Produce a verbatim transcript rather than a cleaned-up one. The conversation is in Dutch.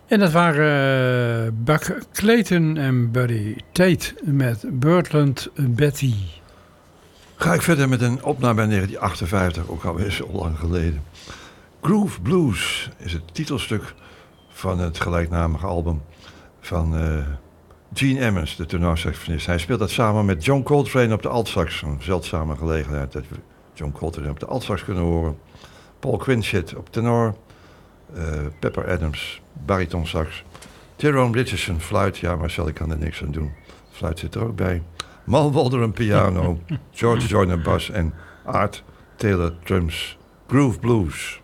En dat waren uh, Buck Clayton en Buddy Tate met Birdland Betty. Ga ik verder met een opname uit negentien achtenvijftig, ook alweer zo lang geleden. Groove Blues is het titelstuk van het gelijknamige album van uh, Gene Ammons, de tenorsaxofonist. Hij speelt dat samen met John Coltrane op de altsax. Een zeldzame gelegenheid dat we John Coltrane op de altsax kunnen horen. Paul Quinchett op tenor. Uh, Pepper Adams, baritonsax. Tyrone Richardson, fluit. Ja, Marcel, ik kan er niks aan doen. Fluit zit er ook bij. Mal Waldron piano. George Joyner bas en Art Taylor drums. Groove Blues.